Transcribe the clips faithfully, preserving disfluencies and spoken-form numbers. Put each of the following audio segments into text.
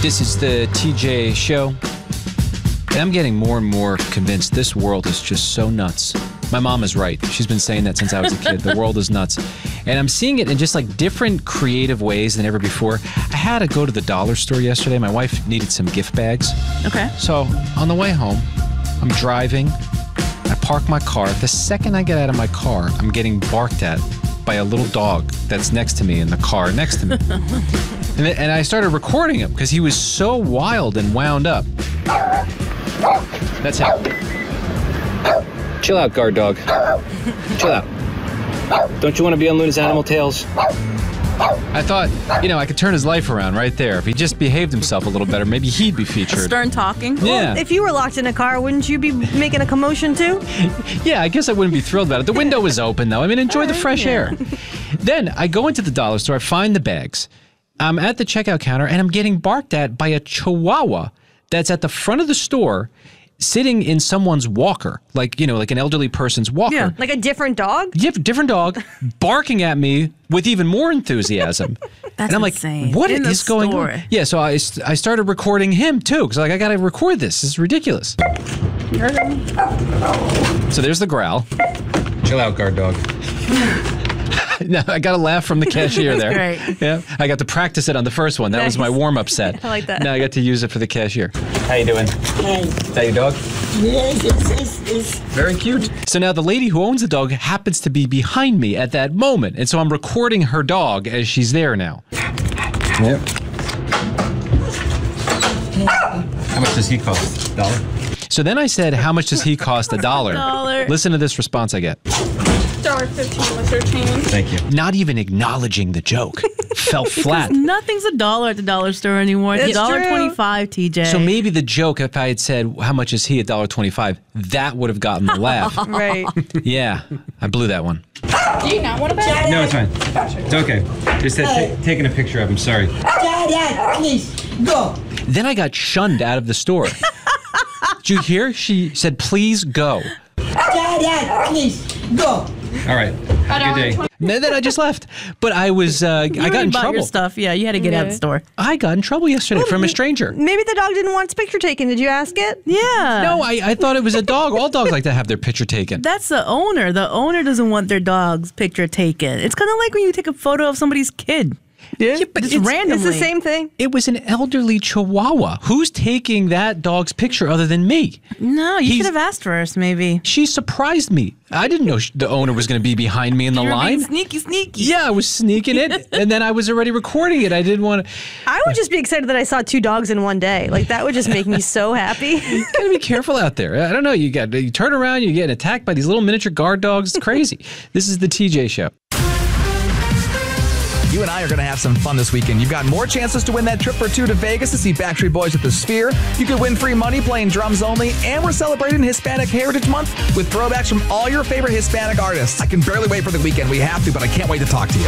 This is the T J Show, and I'm getting more and more convinced this world is just so nuts. My mom is right. She's been saying that since I was a kid. The world is nuts. And I'm seeing it in just like different creative ways than ever before. I had to go to the dollar store yesterday. My wife needed some gift bags. Okay. So on the way home, I'm driving. I park my car. The second I get out of my car, I'm getting barked at by a little dog that's next to me in the car next to me. and, and I started recording him because he was so wild and wound up. That's him. Chill out, guard dog. Chill out. Don't you want to be on Luna's Animal Tales? I thought, you know, I could turn his life around right there. If he just behaved himself a little better, maybe he'd be featured. Stern talking. Yeah. Well, if you were locked in a car, wouldn't you be making a commotion too? Yeah, I guess I wouldn't be thrilled about it. The window was open, though. I mean, enjoy the fresh yeah. air. Then I go into the dollar store, I find the bags. I'm at the checkout counter, and I'm getting barked at by a chihuahua that's at the front of the store sitting in someone's walker, like, you know, like an elderly person's walker. Yeah, like a different dog? Yeah, different dog, barking at me with even more enthusiasm. That's and I'm like, insane. what in is the going store. on? Yeah, so I, I started recording him, too, because like, I got to record this. This is ridiculous. So there's the growl. Chill out, guard dog. No, I got a laugh from the cashier there. Great. Yeah, I got to practice it on the first one. That Nice. was my warm-up set. I like that. Now I got to use it for the cashier. How you doing? Hi. Is that your dog? Yes, it's, it's, it's Very cute. So now the lady who owns the dog happens to be behind me at that moment, and so I'm recording her dog as she's there now. Yep. How much does he cost? Dollar? So then I said, how much does he cost? A dollar. Dollar. Listen to this response I get. Dollar fifteen with their change. Thank you. Not even acknowledging the joke. Fell flat. Nothing's a dollar at the dollar store anymore. It's It's a dollar true. twenty-five, T J. So maybe the joke, if I had said, how much is he at one dollar twenty-five, that would have gotten the laugh. Right. Yeah, I blew that one. Do you not want a bag? No, it's fine. It's okay. Just uh, t- taking a picture of him, sorry. Dad, please, go. Then I got shunned out of the store. Did you hear? She said, please go. Dad, please, go. All right. Have a good day. And then I just left. But I was, uh, You I got already in bought trouble. your stuff. Yeah, you had to get out of the store. I got in trouble yesterday from a stranger. Maybe the dog didn't want its picture taken. Did you ask it? Yeah. No, I, I thought it was a dog. All dogs like to have their picture taken. That's the owner. The owner doesn't want their dog's picture taken. It's kind of like when you take a photo of somebody's kid. Yeah, but Just it's, randomly. It's the same thing. it was an elderly chihuahua. Who's taking that dog's picture other than me? No, you He's- should have asked first, maybe. She surprised me. I didn't know sh- the owner was going to be behind me in the You were line. being sneaky, sneaky. Yeah, I was sneaking it, and then I was already recording it. I didn't want to. I would just be excited that I saw two dogs in one day. Like, that would just make me so happy. You gotta be careful out there. I don't know. You got you turn around, you're getting attacked by these little miniature guard dogs. It's crazy. This is the T J Show. You and I are going to have some fun this weekend. You've got more chances to win that trip or two to Vegas to see Backstreet Boys at the Sphere. You could win free money playing drums only, and we're celebrating Hispanic Heritage Month with throwbacks from all your favorite Hispanic artists. I can barely wait for the weekend. We have to, but I can't wait to talk to you.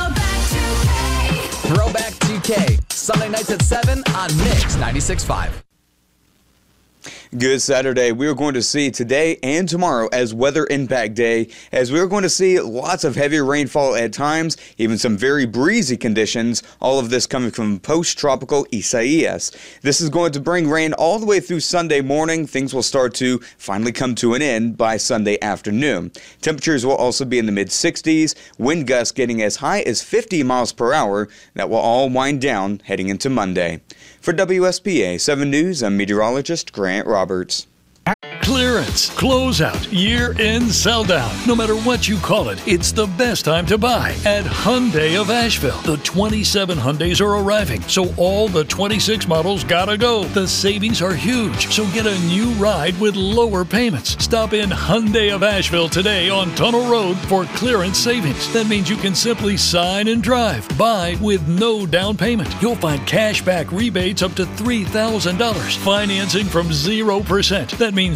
Throwback two K, Sunday nights at seven on Mix ninety-six point five. Good Saturday. We are going to see today and tomorrow as Weather Impact Day, as we are going to see lots of heavy rainfall at times, even some very breezy conditions, all of this coming from post-tropical Isaias. This is going to bring rain all the way through Sunday morning. Things will start to finally come to an end by Sunday afternoon. Temperatures will also be in the mid sixties, wind gusts getting as high as fifty miles per hour. That will all wind down heading into Monday. For W S P A seven News, I'm meteorologist Grant Roberts. Clearance, closeout, year-end sell-down. No matter what you call it, it's the best time to buy at Hyundai of Asheville. The twenty-seven Hyundais are arriving, so all the twenty-six models gotta go. The savings are huge, so get a new ride with lower payments. Stop in Hyundai of Asheville today on Tunnel Road for clearance savings. That means you can simply sign and drive. Buy with no down payment. You'll find cash back rebates up to three thousand dollars. Financing from zero percent. That means low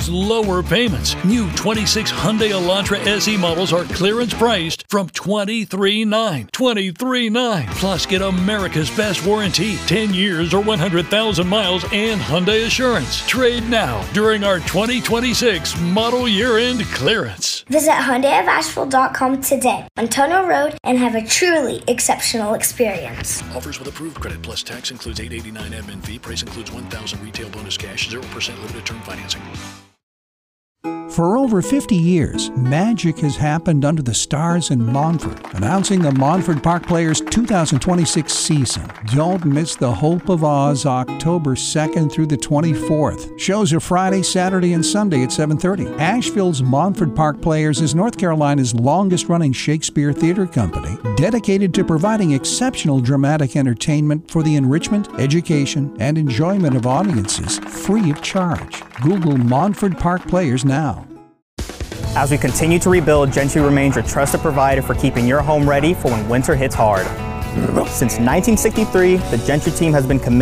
lower payments. New twenty-six Hyundai Elantra S E models are clearance priced from twenty-three nine. twenty-three nine. Plus, get America's best warranty, ten years or one hundred thousand miles, and Hyundai Assurance. Trade now during our twenty twenty-six model year-end clearance. Visit Hyundai of Asheville dot com today on Tono Road and have a truly exceptional experience. Offers with approved credit plus tax includes eight eighty-nine admin fee. Price includes one thousand retail bonus cash, zero percent limited term financing. For over fifty years, magic has happened under the stars in Montford. Announcing the Montford Park Players two thousand twenty-six season. Don't miss the Hope of Oz October second through the twenty-fourth. Shows are Friday, Saturday, and Sunday at seven thirty. Asheville's Montford Park Players is North Carolina's longest-running Shakespeare theater company, dedicated to providing exceptional dramatic entertainment for the enrichment, education, and enjoyment of audiences free of charge. Google Montford Park Players now. As we continue to rebuild, Gentry remains your trusted provider for keeping your home ready for when winter hits hard. Since nineteen sixty-three, the Gentry team has been committed